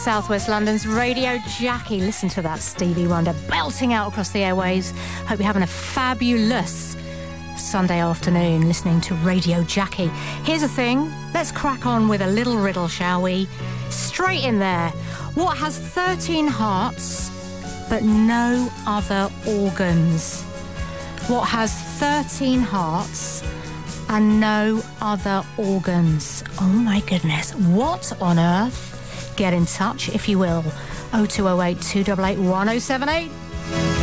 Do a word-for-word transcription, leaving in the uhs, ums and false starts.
South West London's Radio Jackie. Listen to that Stevie Wonder belting out across the airwaves. Hope you're having a fabulous Sunday afternoon listening to Radio Jackie. Here's the thing, let's crack on with a little riddle, shall we? Straight in there. What has thirteen hearts but no other organs? What has thirteen hearts and no other organs? Oh my goodness, what on earth? Get in touch if you will. oh two oh eight, two eight eight, one oh seven eight.